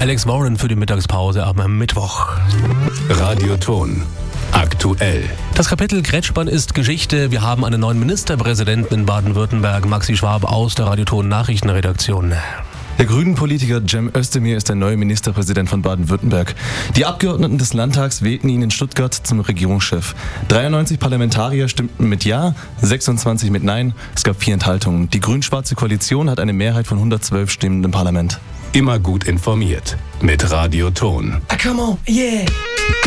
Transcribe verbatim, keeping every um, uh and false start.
Alex Warren für die Mittagspause am Mittwoch. Radioton. Aktuell. Das Kapitel Kretschmann ist Geschichte. Wir haben einen neuen Ministerpräsidenten in Baden-Württemberg. Maxi Schwab aus der Radioton Nachrichtenredaktion. Der Grünen-Politiker Cem Özdemir ist der neue Ministerpräsident von Baden-Württemberg. Die Abgeordneten des Landtags wählten ihn in Stuttgart zum Regierungschef. dreiundneunzig Parlamentarier stimmten mit Ja, sechsundzwanzig mit Nein. Es gab vier Enthaltungen. Die grün-schwarze Koalition hat eine Mehrheit von hundertzwölf Stimmen im Parlament. Immer gut informiert mit Radioton. Ah, come on, yeah!